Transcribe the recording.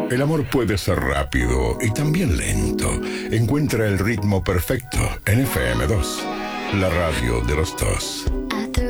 El amor puede ser rápido y también lento. Encuentra el ritmo perfecto en FM2, la radio de los dos.